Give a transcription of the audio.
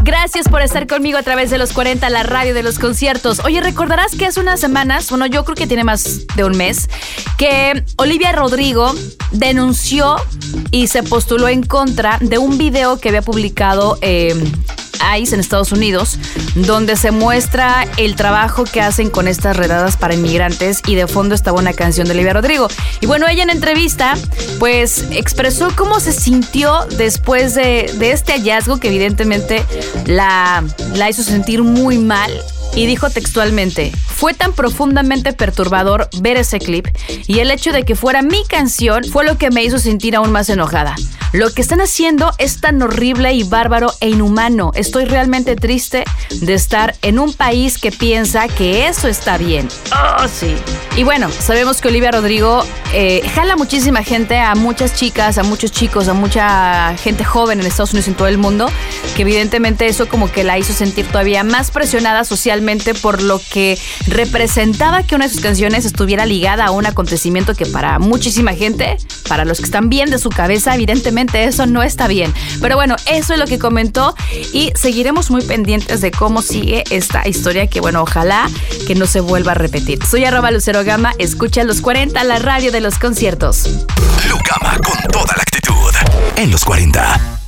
Gracias por estar conmigo a través de los 40, la radio de los conciertos. Oye, recordarás que hace unas semanas, bueno, yo creo que tiene más de un mes, que Olivia Rodrigo denunció y se postuló en contra de un video que había publicado ICE en Estados Unidos, donde se muestra el trabajo que hacen con estas redadas para inmigrantes, y de fondo estaba una canción de Olivia Rodrigo. Y bueno, ella en entrevista pues expresó cómo se sintió después de este hallazgo, que evidentemente la hizo sentir muy mal. Y dijo textualmente: fue tan profundamente perturbador ver ese clip, y el hecho de que fuera mi canción fue lo que me hizo sentir aún más enojada. Lo que están haciendo es tan horrible y bárbaro e inhumano. Estoy realmente triste de estar en un país que piensa que eso está bien. ¡Oh, sí! Y bueno, sabemos que Olivia Rodrigo jala muchísima gente, a muchas chicas, a muchos chicos, a mucha gente joven en Estados Unidos y en todo el mundo, que evidentemente eso como que la hizo sentir todavía más presionada socialmente por lo que representaba que una de sus canciones estuviera ligada a un acontecimiento que para muchísima gente, para los que están bien de su cabeza, evidentemente eso no está bien. Pero bueno, eso es lo que comentó, y seguiremos muy pendientes de cómo sigue esta historia, que bueno, ojalá que no se vuelva a repetir. Soy @LuceroGama, escucha los 40, la radio de los conciertos. Lu Gama con toda la actitud en los 40.